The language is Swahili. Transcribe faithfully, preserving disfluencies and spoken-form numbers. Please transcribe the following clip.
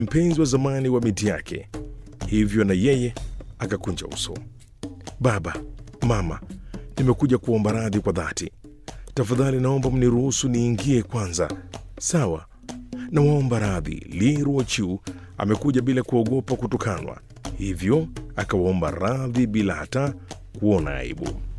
mpenzi wa zamani wa binti yake, hivyo na yeye akakunja uso. Baba, mama, nimekuja kuomba radhi kwa dhati. Tafadhali naomba mniruhusu niingie kwanza. Sawa, nawaomba radhi. Li Ruochiu amekuja bila kuogopa kutukanwa, hivyo akawaomba radhi bila hata kuona aibu.